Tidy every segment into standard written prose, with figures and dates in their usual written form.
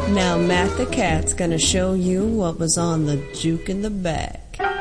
Now Matt the Cat's gonna show you what was on the juke in the back.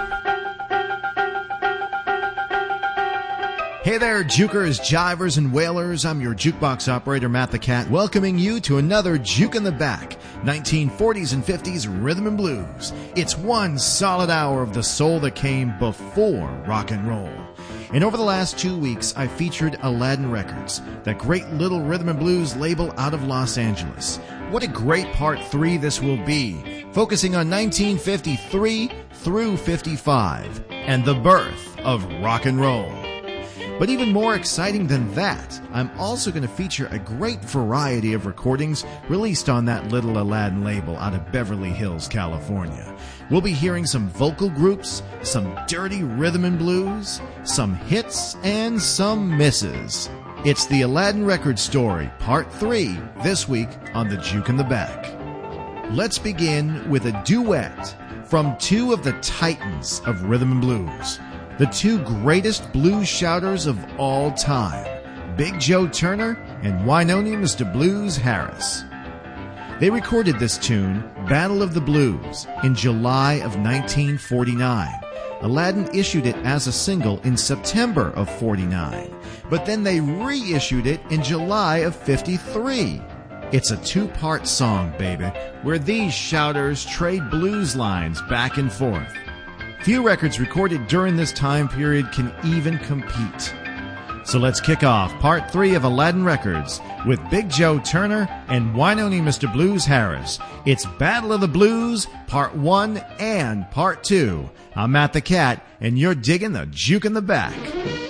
Hey there, jukers, jivers, and wailers. I'm your jukebox operator, Matt the Cat, welcoming you to another Juke in the Back, 1940s and 50s rhythm and blues. It's one solid hour of the soul that came before rock and roll. And over the last 2 weeks, I featured Aladdin Records, that great little rhythm and blues label out of Los Angeles. What a great part 3 this will be, focusing on 1953 through 55, and the birth of rock and roll. But even more exciting than that, I'm also going to feature a great variety of recordings released on that little Aladdin label out of Beverly Hills, California. We'll be hearing some vocal groups, some dirty rhythm and blues, some hits, and some misses. It's the Aladdin Records story, part 3, this week on the Juke in the Back. Let's begin with a duet from two of the titans of rhythm and blues. The two greatest blues shouters of all time, Big Joe Turner and Wynonie Mr. Blues Harris. They recorded this tune, Battle of the Blues, in July of 1949. Aladdin issued it as a single in September of 49, but then they reissued it in July of 53. It's a two-part song, baby, where these shouters trade blues lines back and forth. Few records recorded during this time period can even compete. So let's kick off part 3 of Aladdin Records with Big Joe Turner and Wynonie Mr. Blues Harris. It's Battle of the Blues, part 1 and part 2. I'm Matt the Cat, and you're digging the Juke in the Back.